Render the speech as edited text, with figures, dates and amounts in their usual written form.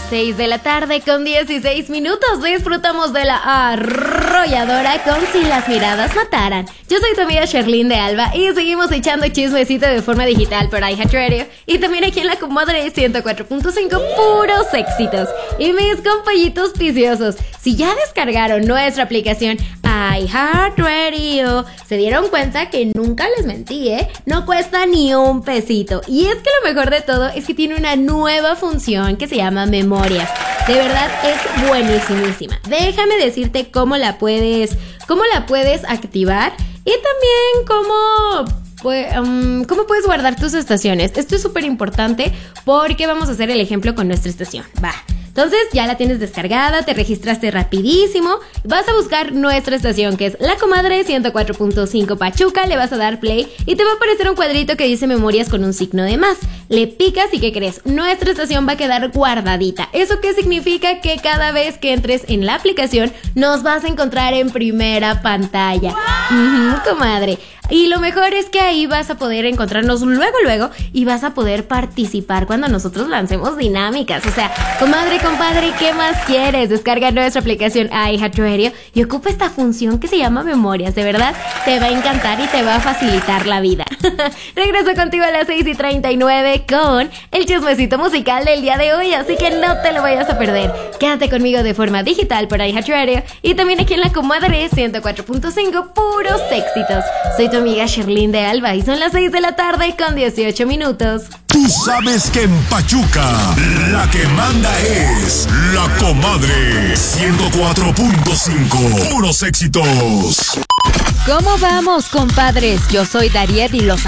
6 de la tarde con 16 minutos. Disfrutamos de la arrolladora con Si las miradas mataran. Yo soy tu amiga Sherlyn de Alba y seguimos echando chismecito de forma digital por iHeartRadio. Y también aquí en la comadre 104.5, puros éxitos. Y mis compañitos viciosos, si ya descargaron nuestra aplicación iHeartRadio, se dieron cuenta que nunca les mentí, no cuesta ni un pesito. Y es que lo mejor de todo es que tiene una nueva función que se llama Memorias. De verdad es buenísima. Déjame decirte cómo la puedes activar y también cómo puedes guardar tus estaciones. Esto es súper importante porque vamos a hacer el ejemplo con nuestra estación. Va. Entonces ya la tienes descargada, te registraste rapidísimo, vas a buscar nuestra estación que es La Comadre 104.5 Pachuca, le vas a dar play y te va a aparecer un cuadrito que dice Memorias con un signo de más. Le picas y ¿qué crees? Nuestra estación va a quedar guardadita. ¿Eso qué significa? Que cada vez que entres en la aplicación nos vas a encontrar en primera pantalla. Comadre. Y lo mejor es que ahí vas a poder encontrarnos luego y vas a poder participar cuando nosotros lancemos dinámicas. O sea, comadre, compadre, ¿qué más quieres? Descarga nuestra aplicación iHeartRadio y ocupa esta función que se llama Memorias. De verdad, te va a encantar y te va a facilitar la vida. Regreso contigo a las 6:39 con el chismecito musical del día de hoy, así que no te lo vayas a perder. Quédate conmigo de forma digital por iHeartRadio y también aquí en la comadre 104.5, puros éxitos. Soy tu amiga Sherlyn de Alba y son las 6 de la tarde con 18 minutos. Tú sabes que en Pachuca la que manda es La Comadre 104.5, puros éxitos. ¿Cómo vamos, compadres? Yo soy Dariet y los